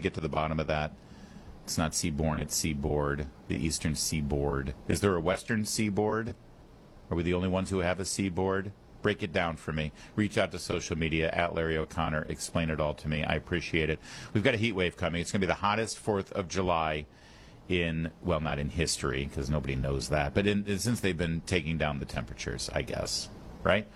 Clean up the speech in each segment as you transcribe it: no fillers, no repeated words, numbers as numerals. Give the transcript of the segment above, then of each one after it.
get to the bottom of that? It's not seaborne, it's seaboard. The eastern seaboard. Is there a western seaboard? Are we the only ones who have a seaboard? Break it down for me. Reach out to social media, at Larry O'Connor. Explain it all to me. I appreciate it. We've got a heat wave coming. It's going to be the hottest 4th of July in, well, not in history, because nobody knows that, but since they've been taking down the temperatures, I guess, right?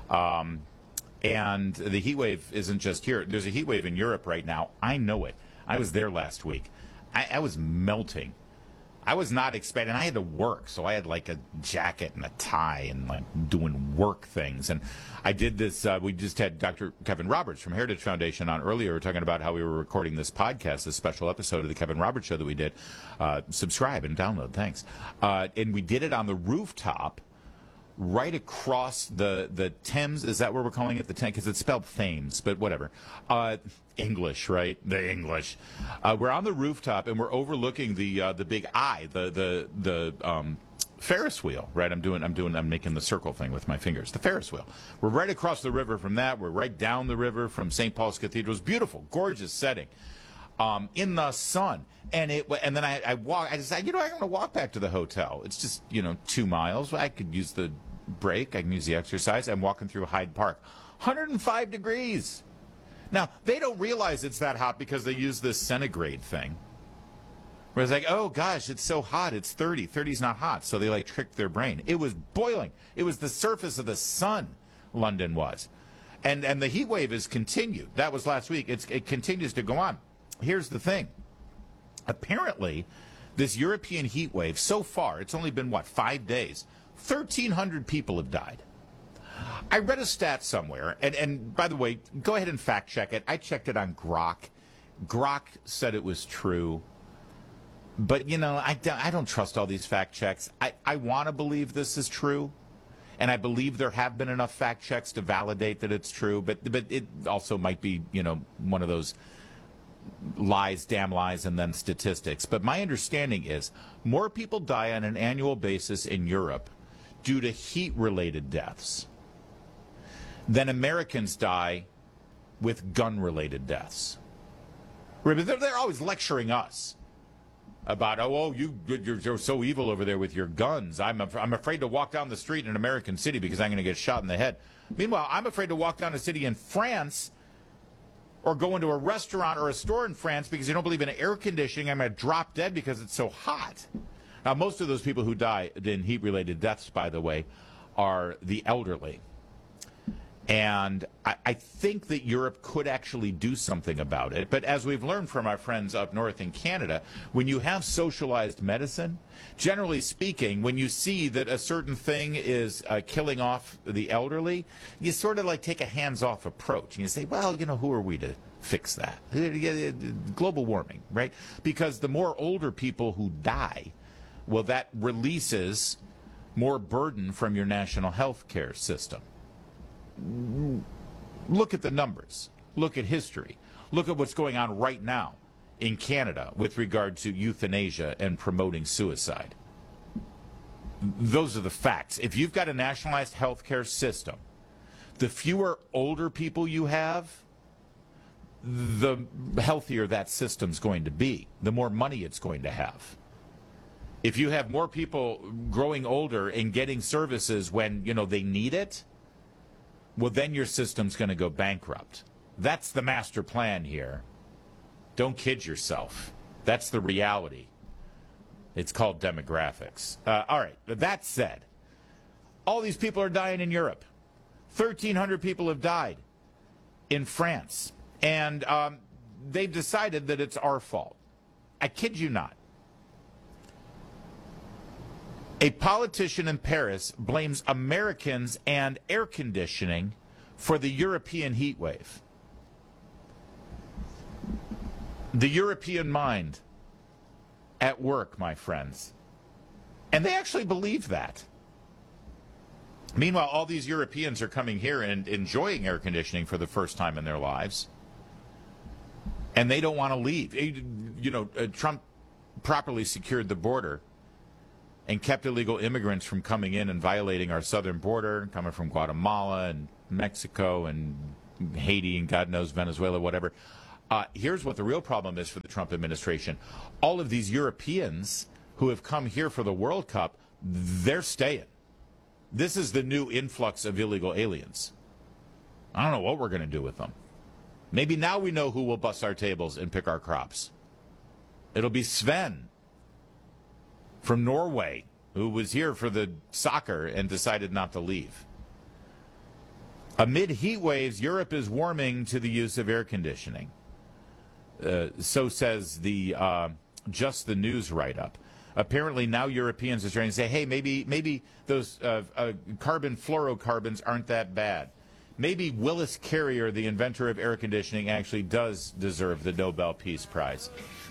And the heat wave isn't just here. There's a heat wave in Europe right now. I know it. I was there last week. I was melting. I was not expecting. I had to work, so I had like a jacket and a tie and like doing work things. And I did this. We just had Dr. Kevin Roberts from Heritage Foundation on earlier. We were talking about how we were recording this podcast, this special episode of the Kevin Roberts Show that we did. Subscribe and download. Thanks. And we did it on the rooftop right across the Thames. Is that what we're calling it? The Thames, because it's spelled Thames, but whatever. English, right? The English. We're on the rooftop and we're overlooking the big eye, the Ferris wheel, right? I'm making the circle thing with my fingers. The Ferris wheel. We're right across the river from that. We're right down the river from St. Paul's Cathedral. It's beautiful, gorgeous setting. In the sun, and then I walk. I decided, I'm going to walk back to the hotel. It's just 2 miles. I could use the break. I can use the exercise. I'm walking through Hyde Park, 105 degrees. Now they don't realize it's that hot because they use this centigrade thing. Where it's like, oh gosh, it's so hot. It's 30. 30's not hot, so they like tricked their brain. It was boiling. It was the surface of the sun. London was, and the heat wave has continued. That was last week. It continues to go on. Here's the thing. Apparently, this European heat wave, so far, it's only been, 5 days, 1,300 people have died. I read a stat somewhere, and by the way, go ahead and fact check it. I checked it on Grok. Grok said it was true. But, I don't trust all these fact checks. I want to believe this is true, and I believe there have been enough fact checks to validate that it's true, but it also might be, one of those lies, damn lies, and then statistics. But my understanding is more people die on an annual basis in Europe due to heat-related deaths than Americans die with gun-related deaths. They're always lecturing us about, you're so evil over there with your guns. I'm afraid to walk down the street in an American city because I'm going to get shot in the head. Meanwhile, I'm afraid to walk down a city in France or go into a restaurant or a store in France because you don't believe in air conditioning. I'm going to drop dead because it's so hot. Now, most of those people who die in heat-related deaths, by the way, are the elderly. And I think that Europe could actually do something about it. But as we've learned from our friends up north in Canada, when you have socialized medicine, generally speaking, when you see that a certain thing is killing off the elderly, you sort of like take a hands-off approach. And you say, well, who are we to fix that? Global warming, right? Because the more older people who die, well, that releases more burden from your national health care system. Look at the numbers. Look at history. Look at what's going on right now in Canada with regard to euthanasia and promoting suicide. Those are the facts. If you've got a nationalized healthcare system, the fewer older people you have, the healthier that system's going to be, the more money it's going to have. If you have more people growing older and getting services when, they need it, well, then your system's going to go bankrupt. That's the master plan here. Don't kid yourself. That's the reality. It's called demographics. All right, that said, all these people are dying in Europe. 1,300 people have died in France. And they've decided that it's our fault. I kid you not. A politician in Paris blames Americans and air conditioning for the European heat wave. The European mind at work, my friends. And they actually believe that. Meanwhile, all these Europeans are coming here and enjoying air conditioning for the first time in their lives. And they don't want to leave. Trump properly secured the border and kept illegal immigrants from coming in and violating our southern border, coming from Guatemala and Mexico and Haiti and God knows Venezuela, whatever. Here's what the real problem is for the Trump administration. All of these Europeans who have come here for the World Cup, they're staying. This is the new influx of illegal aliens. I don't know what we're going to do with them. Maybe now we know who will bust our tables and pick our crops. It'll be Sven from Norway, who was here for the soccer and decided not to leave. Amid heat waves, Europe is warming to the use of air conditioning. So says the Just the News write-up. Apparently now Europeans are trying to say, hey, maybe those carbon fluorocarbons aren't that bad. Maybe Willis Carrier, the inventor of air conditioning, actually does deserve the Nobel Peace Prize.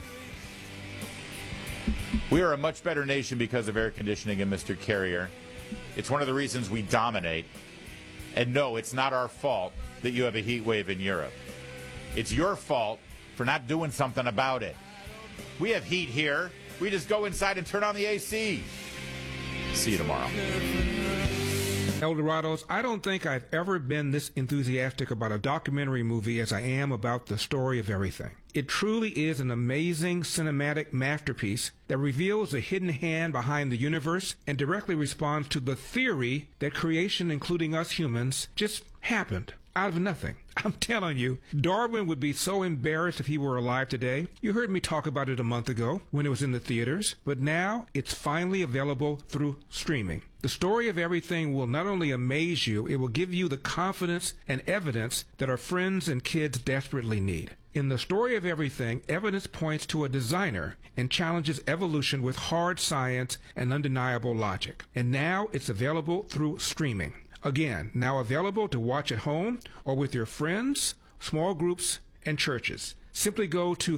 We are a much better nation because of air conditioning and Mr. Carrier. It's one of the reasons we dominate. And no, it's not our fault that you have a heat wave in Europe. It's your fault for not doing something about it. We have heat here. We just go inside and turn on the AC. See you tomorrow. Eldorados, I don't think I've ever been this enthusiastic about a documentary movie as I am about The Story of Everything. It truly is an amazing cinematic masterpiece that reveals the hidden hand behind the universe and directly responds to the theory that creation, including us humans, just happened out of nothing. I'm telling you, Darwin would be so embarrassed if he were alive today. You heard me talk about it a month ago when it was in the theaters, but now it's finally available through streaming. The Story of Everything will not only amaze you, it will give you the confidence and evidence that our friends and kids desperately need. In The Story of Everything, evidence points to a designer and challenges evolution with hard science and undeniable logic. And now it's available through streaming. Again, now available to watch at home or with your friends, small groups, and churches. Simply go to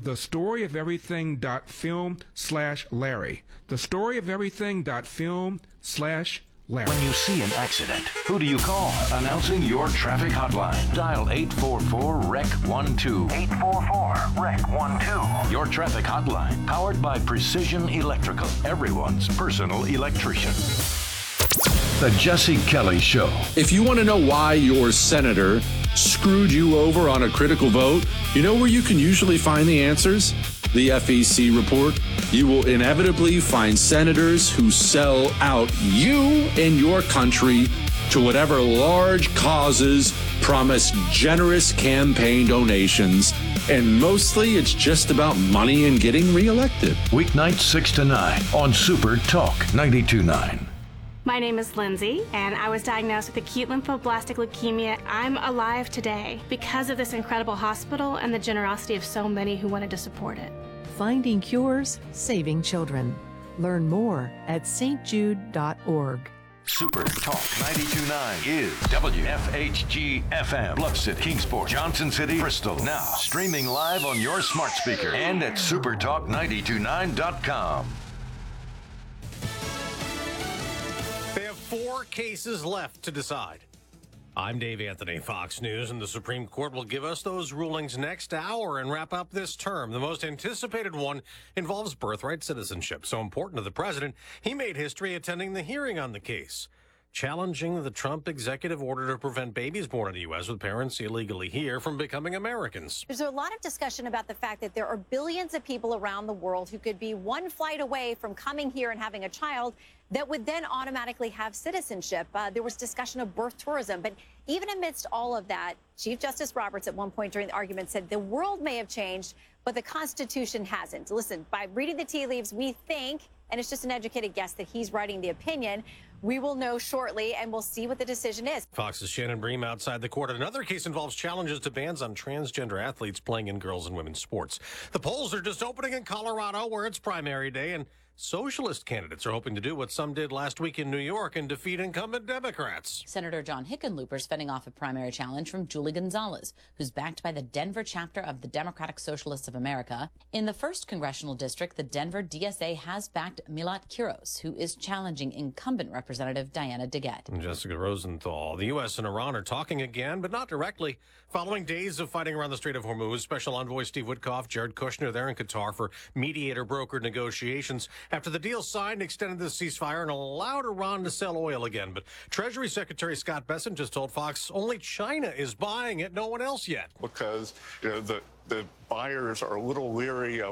thestoryoferything.film/Larry. Thestoryoferything.film/Larry. When you see an accident, who do you call? Announcing your traffic hotline. Dial 844-REC-12. 844-REC-12. Your traffic hotline, powered by Precision Electrical, everyone's personal electrician. The Jesse Kelly Show. If you want to know why your senator screwed you over on a critical vote, you know where you can usually find the answers? The FEC report. You will inevitably find senators who sell out you and your country to whatever large causes, promise generous campaign donations, and mostly it's just about money and getting reelected. Weeknights 6 to 9 on Super Talk 92.9. My name is Lindsay, and I was diagnosed with acute lymphoblastic leukemia. I'm alive today because of this incredible hospital and the generosity of so many who wanted to support it. Finding cures, saving children. Learn more at stjude.org. Super Talk 92.9 is WFHG FM, Bluff City, Kingsport, Johnson City, Bristol. Now streaming live on your smart speaker and at supertalk929.com. They have 4 cases left to decide. I'm Dave Anthony, Fox News, and the Supreme Court will give us those rulings next hour and wrap up this term. The most anticipated one involves birthright citizenship. So important to the president, he made history attending the hearing on the case, challenging the Trump executive order to prevent babies born in the U.S. with parents illegally here from becoming Americans. There's a lot of discussion about the fact that there are billions of people around the world who could be one flight away from coming here and having a child that would then automatically have citizenship. There was discussion of birth tourism. But even amidst all of that, Chief Justice Roberts at one point during the argument said the world may have changed, but the Constitution hasn't. Listen, by reading the tea leaves, we think, and it's just an educated guess, that he's writing the opinion. We will know shortly, and we'll see what the decision is. Fox's Shannon Bream outside the court. Another case involves challenges to bans on transgender athletes playing in girls' and women's sports. The polls are just opening in Colorado, where it's primary day, and socialist candidates are hoping to do what some did last week in New York and defeat incumbent Democrats. Senator John Hickenlooper fending off a primary challenge from Julie Gonzalez, who's backed by the Denver chapter of the Democratic Socialists of America. In the 1st Congressional District, the Denver DSA has backed Milat Kiros, who is challenging incumbent Representative Diana DeGette. And Jessica Rosenthal. The U.S. and Iran are talking again, but not directly. Following days of fighting around the Strait of Hormuz, Special Envoy Steve Witkoff, Jared Kushner there in Qatar for mediator-brokered negotiations. after the deal signed extended the ceasefire and allowed Iran to sell oil again. But Treasury Secretary Scott Bessent just told Fox only China is buying it, no one else yet. Because the buyers are a little leery of